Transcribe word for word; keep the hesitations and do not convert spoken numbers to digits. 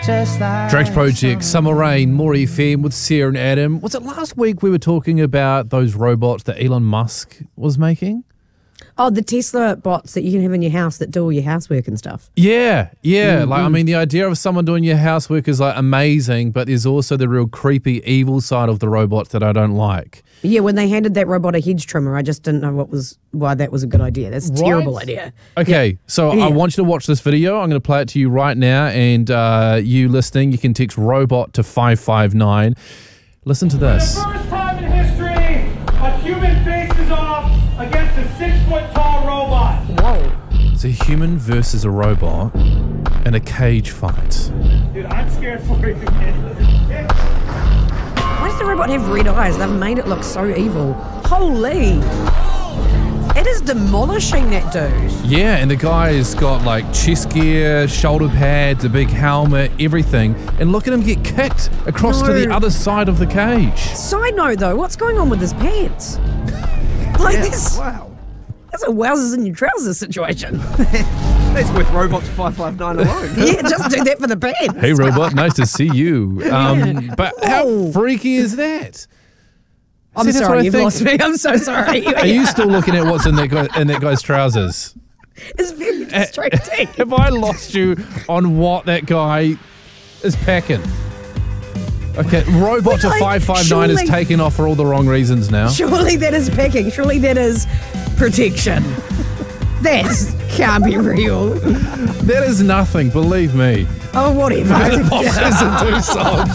just like Drax Project, Summer Rain, More F M with Sarah and Adam. Was it last week we were talking about those robots that Elon Musk was making? Oh, the Tesla bots that you can have in your house that do all your housework and stuff. Yeah, yeah. Mm-hmm. Like, I mean, the idea of someone doing your housework is like amazing, but there's also the real creepy, evil side of the robots that I don't like. Yeah, when they handed that robot a hedge trimmer, I just didn't know what was why that was a good idea. That's a terrible Right? idea. Okay, Yeah. so Yeah. I want you to watch this video. I'm going to play it to you right now, and uh, you listening, you can text robot to five five nine. Listen to this. For the first time in history, a human faces off against a six-foot-tall robot. Whoa. It's a human versus a robot in a cage fight. Dude, I'm scared for you, man. Why does the robot have red eyes? They've made it look so evil. Holy. It is demolishing that dude. Yeah, and the guy's got like chest gear, shoulder pads, a big helmet, everything. And look at him get kicked across to the No. other side of the cage. Side note though, what's going on with his pants? Like this. Wow. That's a wowzers in your trousers situation. That's worth robot to five five nine alone. Yeah, just do that for the pants. Hey, robot, nice to see you. Um, but how Whoa. freaky is that? I'm See, that's what sorry, I you've think. lost me. I'm so sorry. Are you still looking at what's in that guy, in that guy's trousers? It's very distracting. Have I lost you on what that guy is packing? Okay, robot to Like, five five nine is surely- taken off for all the wrong reasons now. Surely that is packing. Surely that is protection. That can't be real. That is nothing, believe me. Oh, whatever. The boxes and two songs.